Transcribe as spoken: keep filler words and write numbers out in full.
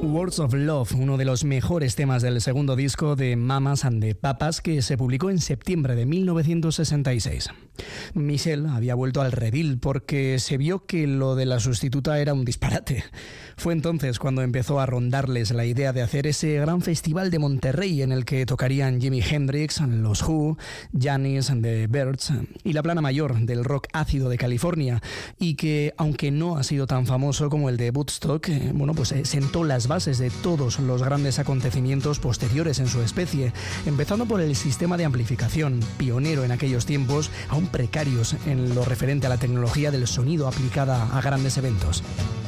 Words of Love, uno de los mejores temas del segundo disco de Mamas and the Papas, que se publicó en septiembre de mil novecientos sesenta y seis. Michelle había vuelto al redil porque se vio que lo de la sustituta era un disparate. Fue entonces cuando empezó a rondarles la idea de hacer ese gran festival de Monterrey en el que tocarían Jimi Hendrix, los Who, Janis and the Byrds y la plana mayor del rock ácido de California, y que, aunque no ha sido tan famoso como el de Woodstock, eh, bueno, pues eh, sentó las bases de todos los grandes acontecimientos posteriores en su especie, empezando por el sistema de amplificación, pionero en aquellos tiempos, aún precarios en lo referente a la tecnología del sonido aplicada a grandes eventos.